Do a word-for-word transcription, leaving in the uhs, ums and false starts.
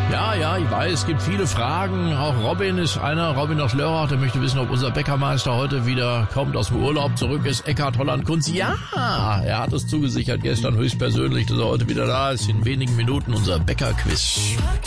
Ja, ja, ich weiß, es gibt viele Fragen. Auch Robin ist einer, Robin aus Lörrach, der möchte wissen, ob unser Bäckermeister heute wieder kommt aus dem Urlaub, zurück ist. Eckhard Holland-Kunz, ja, er hat es zugesichert gestern höchstpersönlich, dass er heute wieder da ist. In wenigen Minuten unser Bäckerquiz.